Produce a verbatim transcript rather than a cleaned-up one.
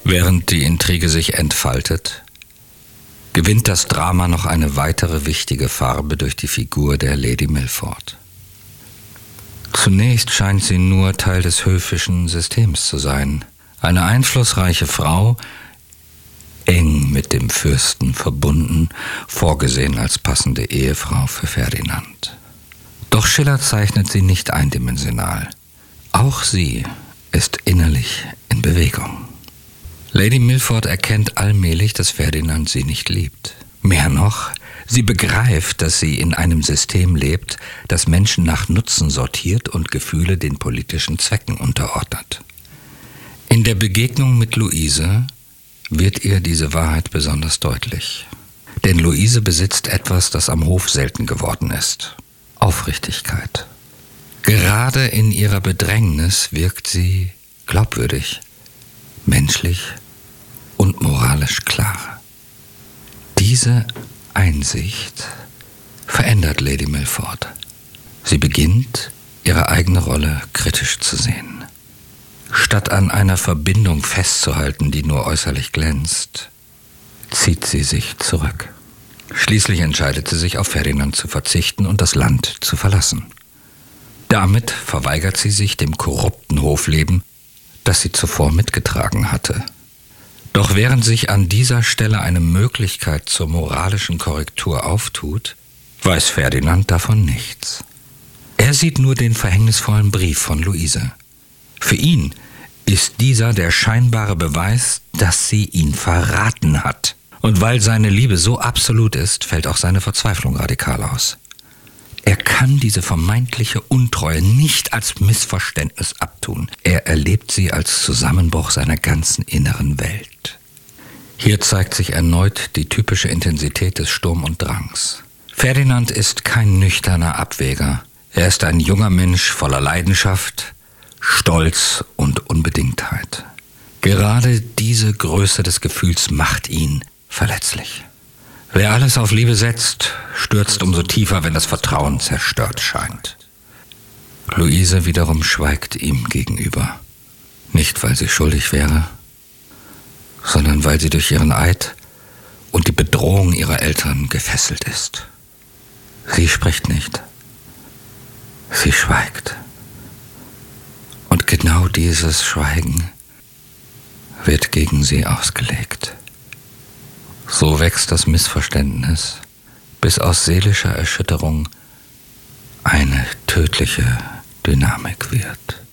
Während die Intrige sich entfaltet, gewinnt das Drama noch eine weitere wichtige Farbe durch die Figur der Lady Milford. Zunächst scheint sie nur Teil des höfischen Systems zu sein, eine einflussreiche Frau, eng mit dem Fürsten verbunden, vorgesehen als passende Ehefrau für Ferdinand. Doch Schiller zeichnet sie nicht eindimensional. Auch sie ist innerlich in Bewegung. Lady Milford erkennt allmählich, dass Ferdinand sie nicht liebt. Mehr noch, sie begreift, dass sie in einem System lebt, das Menschen nach Nutzen sortiert und Gefühle den politischen Zwecken unterordnet. In der Begegnung mit Luise wird ihr diese Wahrheit besonders deutlich. Denn Luise besitzt etwas, das am Hof selten geworden ist: Aufrichtigkeit. Gerade in ihrer Bedrängnis wirkt sie glaubwürdig, menschlich und moralisch klar. Diese Einsicht verändert Lady Milford. Sie beginnt, ihre eigene Rolle kritisch zu sehen. Statt an einer Verbindung festzuhalten, die nur äußerlich glänzt, zieht sie sich zurück. Schließlich entscheidet sie sich, auf Ferdinand zu verzichten und das Land zu verlassen. Damit verweigert sie sich dem korrupten Hofleben, das sie zuvor mitgetragen hatte. Doch während sich an dieser Stelle eine Möglichkeit zur moralischen Korrektur auftut, weiß Ferdinand davon nichts. Er sieht nur den verhängnisvollen Brief von Luise. Für ihn ist dieser der scheinbare Beweis, dass sie ihn verraten hat. Und weil seine Liebe so absolut ist, fällt auch seine Verzweiflung radikal aus. Er kann diese vermeintliche Untreue nicht als Missverständnis abtun. Er erlebt sie als Zusammenbruch seiner ganzen inneren Welt. Hier zeigt sich erneut die typische Intensität des Sturm und Drangs. Ferdinand ist kein nüchterner Abwäger. Er ist ein junger Mensch voller Leidenschaft, Stolz und Unbedingtheit. Gerade diese Größe des Gefühls macht ihn verletzlich. Wer alles auf Liebe setzt, stürzt umso tiefer, wenn das Vertrauen zerstört scheint. Luise wiederum schweigt ihm gegenüber. Nicht, weil sie schuldig wäre, sondern weil sie durch ihren Eid und die Bedrohung ihrer Eltern gefesselt ist. Sie spricht nicht. Sie schweigt. Und genau dieses Schweigen wird gegen sie ausgelegt. So wächst das Missverständnis, bis aus seelischer Erschütterung eine tödliche Dynamik wird.